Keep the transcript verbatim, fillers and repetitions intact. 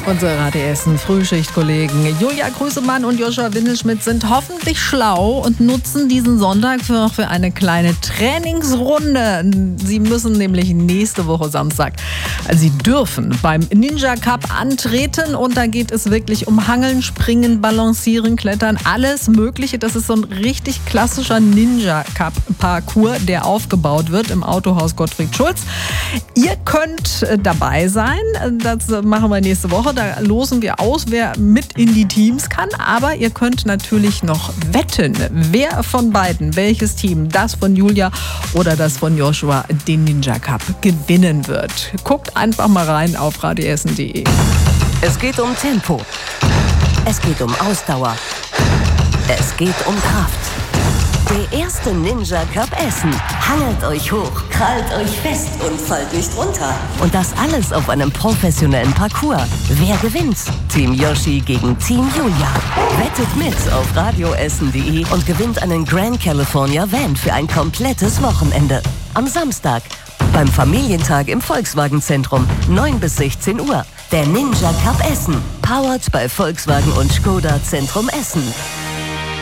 Unsere R T Essen-Frühschichtkollegen Julia Grüsemann und Joshua Windelschmidt sind hoffentlich schlau und nutzen diesen Sonntag für, für eine kleine Trainingsrunde. Sie müssen nämlich nächste Woche Samstag, sie dürfen beim Ninja Cup antreten und da geht es wirklich um Hangeln, Springen, Balancieren, Klettern, alles Mögliche. Das ist so ein richtig klassischer Ninja Cup Parcours, der aufgebaut wird im Autohaus Gottfried Schulz. Ihr könnt dabei sein, das machen wir nächste Woche. Da losen wir aus, wer mit in die Teams kann. Aber ihr könnt natürlich noch wetten, wer von beiden, welches Team, das von Julia oder das von Joshua, den Ninja Cup gewinnen wird. Guckt einfach mal rein auf radioessen punkt de. Es geht um Tempo. Es geht um Ausdauer. Es geht um Kraft. Der erste Ninja Cup Essen. Hangelt euch hoch, krallt euch fest und fallt nicht runter. Und das alles auf einem professionellen Parcours. Wer gewinnt? Team Yoshi gegen Team Julia. Wettet mit auf radioessen punkt de und gewinnt einen Grand California Van für ein komplettes Wochenende. Am Samstag beim Familientag im Volkswagen-Zentrum, neun bis sechzehn Uhr. Der Ninja Cup Essen. Powered bei Volkswagen und Skoda Zentrum Essen.